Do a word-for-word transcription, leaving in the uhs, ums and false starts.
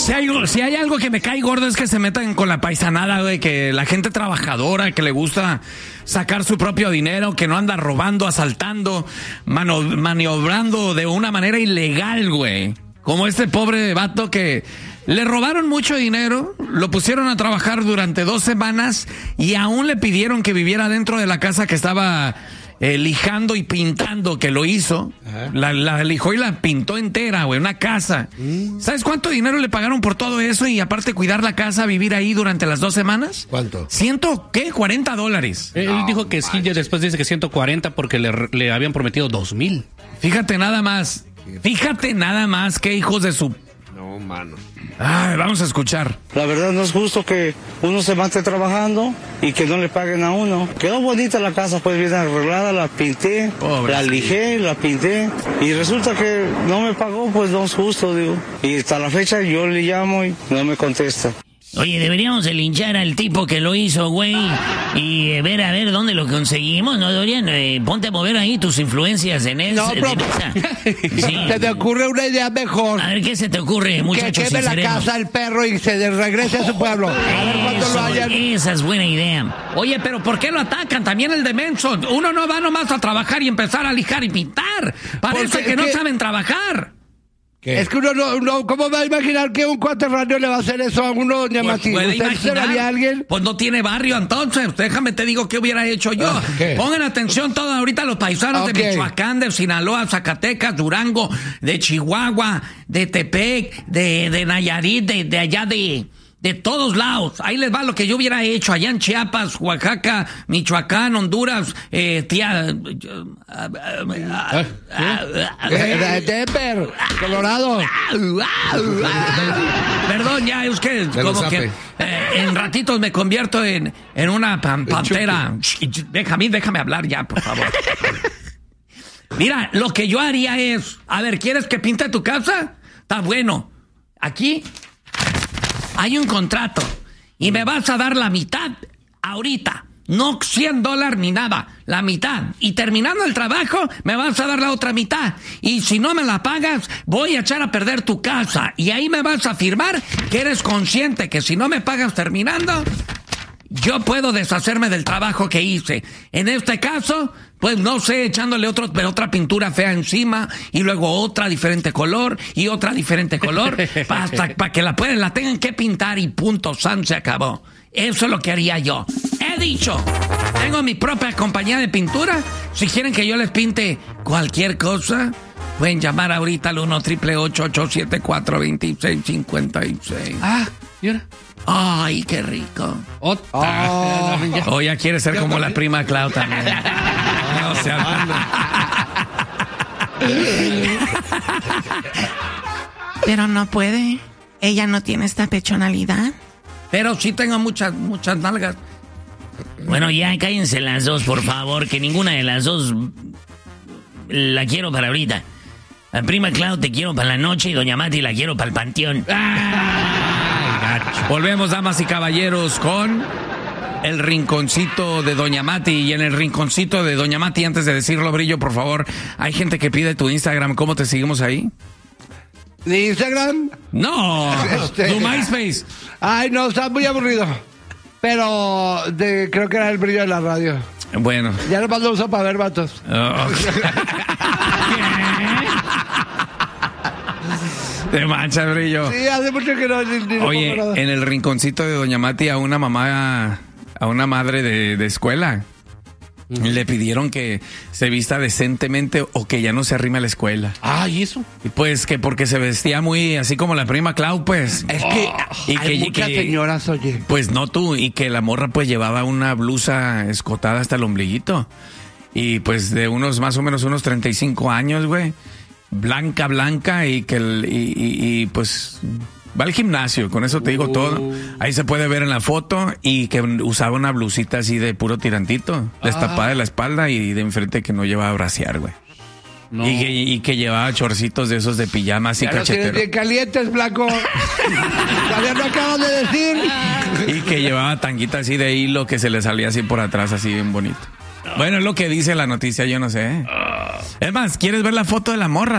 Si hay, si hay algo que me cae gordo es que se metan con la paisanada, güey, que la gente trabajadora, que le gusta sacar su propio dinero, que no anda robando, asaltando, mano, maniobrando de una manera ilegal, güey. Como este pobre vato que le robaron mucho dinero, lo pusieron a trabajar durante dos semanas y aún le pidieron que viviera dentro de la casa que estaba eh, lijando y pintando, que lo hizo. La, la lijó y la pintó entera, güey, una casa. Mm. ¿Sabes cuánto dinero le pagaron por todo eso y aparte cuidar la casa, vivir ahí durante las dos semanas? ¿Cuánto? ¿Ciento qué? cuarenta dólares. Él no, dijo que sí, después dice que ciento cuarenta porque le, le habían prometido dos mil. Fíjate nada más. Fíjate nada más que hijos de su... No, mano. Ay, vamos a escuchar. La verdad no es justo que uno se mate trabajando y que no le paguen a uno. Quedó bonita la casa, pues bien arreglada, la pinté, Pobre la lijé, la pinté y resulta que no me pagó, pues no es justo, digo. Y hasta la fecha yo le llamo y no me contesta. Oye, deberíamos de linchar al tipo que lo hizo, güey, y eh, ver a ver dónde lo conseguimos, ¿no, Dorian? Eh, ponte a mover ahí tus influencias en él. No, pero... Sí. Se te ocurre una idea mejor. A ver, ¿qué se te ocurre, muchacho? Que queme la casa el perro y se regrese a su pueblo. A ver cuándo lo hayan. Esa es buena idea. Oye, pero ¿por qué lo atacan? También el de menso. Uno no va nomás a trabajar y empezar a lijar y pintar. Parece Porque, que no que... saben trabajar. ¿Qué? Es que uno no, no, ¿cómo va a imaginar que un cuaterráneo le va a hacer eso a uno, doña Mati? Pues, ¿Usted se daría a alguien? Pues no tiene barrio, entonces. Déjame te digo qué hubiera hecho yo. ¿Qué? Pongan atención todos ahorita los paisanos okay. de Michoacán, de Sinaloa, Zacatecas, Durango, de Chihuahua, de Tepec, de, de Nayarit, de, de allá de... De todos lados. Ahí les va lo que yo hubiera hecho allá en Chiapas, Oaxaca, Michoacán, Honduras, eh, tía... Denver, Colorado. Perdón, ya, es que como que eh, en ratitos me convierto en, en una pan, pantera. Déjame, déjame hablar ya, por favor. Mira, lo que yo haría es... A ver, ¿quieres que pinte tu casa? Está bueno. Aquí... hay un contrato y me vas a dar la mitad ahorita. No cien dólares ni nada, la mitad. Y terminando el trabajo, me vas a dar la otra mitad. Y si no me la pagas, voy a echar a perder tu casa. Y ahí me vas a firmar que eres consciente que si no me pagas terminando, yo puedo deshacerme del trabajo que hice. En este caso, pues no sé, echándole otro, otra pintura fea encima y luego otra diferente color y otra diferente color hasta para que la pueden, la tengan que pintar y punto, san, se acabó. Eso es lo que haría yo. He dicho, tengo mi propia compañía de pintura. Si quieren que yo les pinte cualquier cosa, pueden llamar ahorita al uno triple ocho ocho siete cuatro dos seis cinco seis. Ah, ¿y ahora? Ay, qué rico. Otra. Oh, oh, ya quiere ser como la prima Clau también. No, o sea, pero no puede. Ella no tiene esta pechonalidad. Pero sí tengo muchas, muchas nalgas. Bueno, ya cállense las dos, por favor, que ninguna de las dos la quiero para ahorita. La prima Clau te quiero para la noche y doña Mati la quiero para el panteón. Volvemos, damas y caballeros, con el rinconcito de doña Mati. Y en el rinconcito de doña Mati, antes de decirlo, Brillo, por favor, hay gente que pide tu Instagram. ¿Cómo te seguimos ahí? ¿De Instagram? No, este... tu MySpace. Ay, no, está muy aburrido. Pero de, creo que era el Brillo de la radio. Bueno. Ya nomás lo uso para ver vatos. Oh. Te manchas, Brillo. Sí, hace mucho que no. Ni, ni Oye, no en el rinconcito de doña Mati a una mamá, a una madre de, de escuela, uh-huh. le pidieron que se vista decentemente o que ya no se arrime a la escuela. Ah, ¿y eso? Y pues que porque se vestía muy así como la prima Clau, pues. Es que oh, y hay que, muchas que, señoras, oye. Pues no tú, y que la morra pues llevaba una blusa escotada hasta el ombliguito. Y pues de unos, más o menos unos treinta y cinco años, güey. Blanca, blanca, y que el, y, y, y pues va al gimnasio, con eso te digo uh. todo. Ahí se puede ver en la foto, y que usaba una blusita así de puro tirantito, ah. destapada de la espalda y de enfrente que no llevaba braciar, güey. No. Y, que, y que llevaba chorcitos de esos de pijama así cachetero. De calientes, Blanco. Todavía no acabas de decir. Y que llevaba tanguita así de hilo que se le salía así por atrás, así bien bonito. Bueno, es lo que dice la noticia, yo no sé. Es más, ¿quieres ver la foto de la morra?